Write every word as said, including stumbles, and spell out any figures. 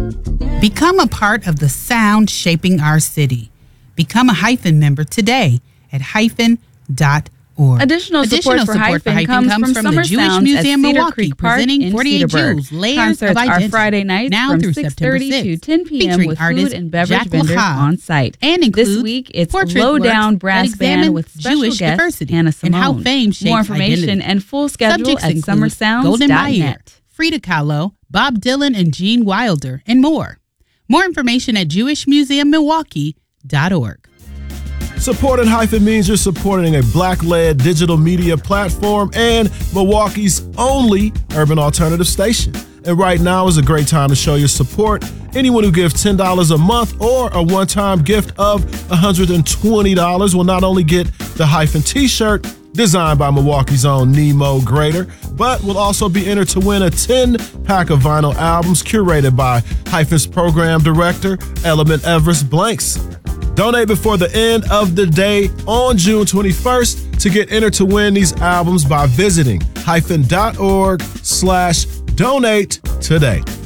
Become a part of the sound shaping our city. Become a Hyphen member today at hyphen dot org. Additional, Additional support, support for Hyphen comes, comes from, from Summer the Jewish Sounds Museum at Cedar Milwaukee, Creek Park presenting in forty-eight Cedarburg. Jews, Layers Concerts of Identity, are Friday nights now from through six September thirty sixth, to ten p.m. with food and beverage Jack vendors Lahab, on site. And this week, it's Lowdown Brass Band with special Jewish guest diversity Hannah Simone. And how fame shapes More information identity. and full schedule Subjects at summer sounds dot net. Golden Mayer, Frida Kahlo, Bob Dylan, and Gene Wilder, and more. More information at jewish museum milwaukee dot org. Supporting Hyphen means you're supporting a Black-led digital media platform and Milwaukee's only urban alternative station. And right now is a great time to show your support. Anyone who gives ten dollars a month or a one-time gift of one hundred twenty dollars will not only get the Hyphen t-shirt designed by Milwaukee's own Nemo Grader, but will also be entered to win a ten-pack of vinyl albums curated by Hyphen's program director, Element Everest Blanks. Donate before the end of the day on June twenty-first to get entered to win these albums by visiting hyphen dot org slash donate today.